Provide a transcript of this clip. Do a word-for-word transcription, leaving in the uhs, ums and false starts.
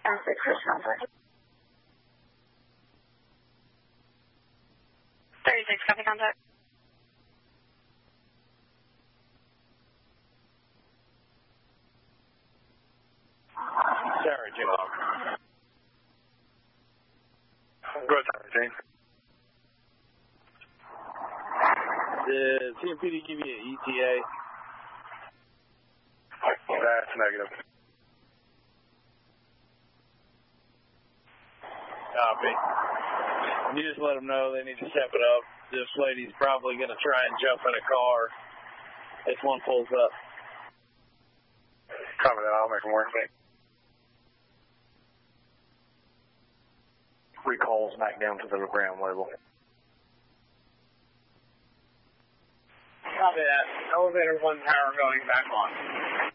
Sounds like first contact. thirty-six, copy contact. Sarah, Jim. Good time, Jane. Did C M P D give you an E T A? That's negative. Copy. You just let them know they need to step it up. This lady's probably going to try and jump in a car if one pulls up. Copy that. I'll make them work. Recalls back down to the ground level. Copy that. Elevator one power going back on.